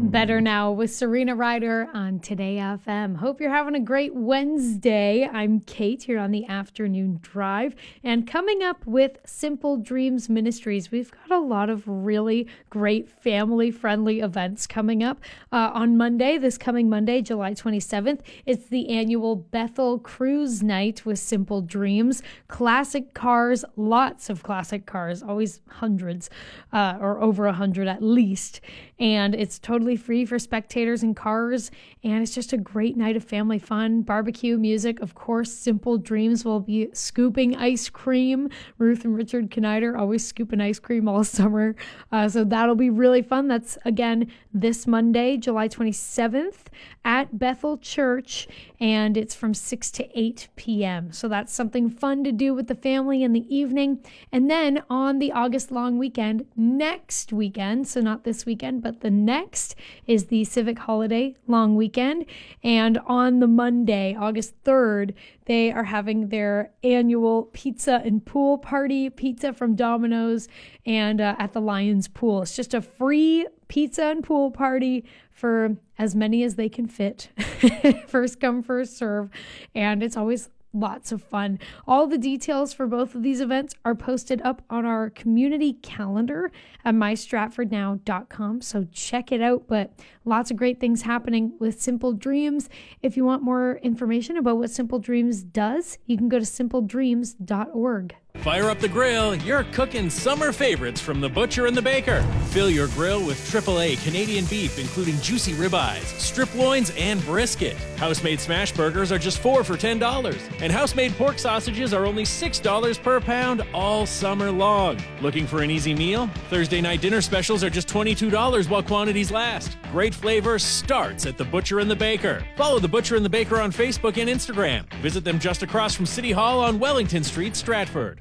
Better Now with Serena Ryder on Today FM. Hope you're having a great Wednesday. I'm Kate here on the afternoon drive. And coming up with Simple Dreams Ministries, we've got a lot of really great family-friendly events coming up. On Monday, this coming Monday, July 27th, it's the annual Bethel Cruise Night with Simple Dreams. Classic cars, lots of classic cars, always hundreds or over 100 at least. And it's totally free for spectators and cars, and it's just a great night of family fun, barbecue, music. Of course, Simple Dreams will be scooping ice cream. Ruth and Richard Knider always scooping ice cream all summer, so that'll be really fun. That's, again, this Monday, July 27th at Bethel Church, and it's from 6 to 8 p.m. So that's something fun to do with the family in the evening. And then on the August long weekend, next weekend, so not this weekend, but the next, is the Civic Holiday long weekend. And on the Monday, August 3rd, they are having their annual pizza and pool party, pizza from Domino's and at the Lions Pool. It's just a free pizza and pool party for as many as they can fit. First come, first serve. And it's always lots of fun. All the details for both of these events are posted up on our community calendar at mystratfordnow.com. So check it out. But lots of great things happening with Simple Dreams. If you want more information about what Simple Dreams does, you can go to simpledreams.org. Fire up the grill. You're cooking summer favorites from the butcher and the baker. Fill your grill with AAA Canadian beef, including juicy ribeyes, strip loins, and brisket. House-made smash burgers are just $4 for $10. And house-made pork sausages are only $6 per pound all summer long. Looking for an easy meal? Thursday night dinner specials are just $22 while quantities last. Great flavor starts at the Butcher and the Baker. Follow the Butcher and the Baker on Facebook and Instagram. Visit them just across from City Hall on Wellington Street, Stratford.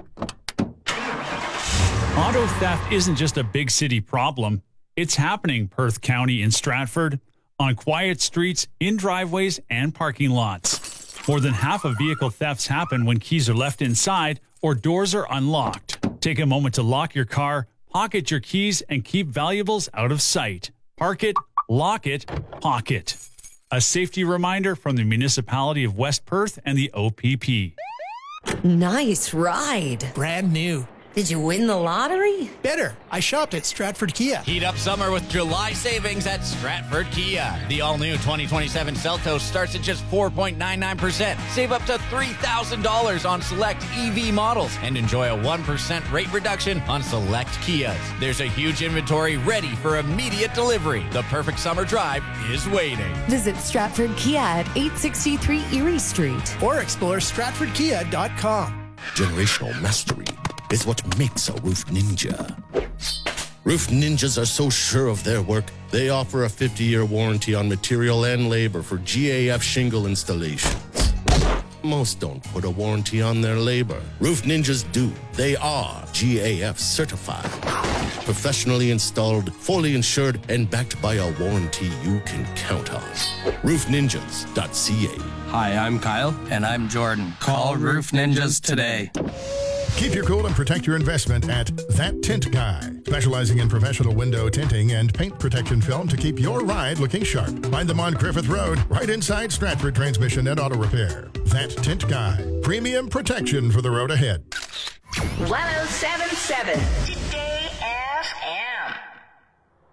Auto theft isn't just a big city problem. It's happening Perth County in Stratford, on quiet streets, in driveways, and parking lots. More than half of vehicle thefts happen when keys are left inside or doors are unlocked. Take a moment to lock your car, pocket your keys, and keep valuables out of sight. Park it, lock it, pocket. A safety reminder from the municipality of West Perth and the OPP. Nice ride. Brand new. Did you win the lottery? Better. I shopped at Stratford Kia. Heat up summer with July savings at Stratford Kia. The all-new 2027 Seltos starts at just 4.99%. Save up to $3,000 on select EV models and enjoy a 1% rate reduction on select Kias. There's a huge inventory ready for immediate delivery. The perfect summer drive is waiting. Visit Stratford Kia at 863 Erie Street. Or explore StratfordKia.com. Generational mastery is what makes a roof ninja. Roof ninjas are so sure of their work, they offer a 50-year warranty on material and labor for GAF shingle installations. Most don't put a warranty on their labor. Roof ninjas do. They are GAF certified. Professionally installed, fully insured, and backed by a warranty you can count on. RoofNinjas.ca. Hi, I'm Kyle. And I'm Jordan. Call Roof Ninjas today. Keep your cool and protect your investment at That Tint Guy, specializing in professional window tinting and paint protection film to keep your ride looking sharp. Find them on Griffith Road, right inside Stratford Transmission and Auto Repair. That Tint Guy, premium protection for the road ahead. 1077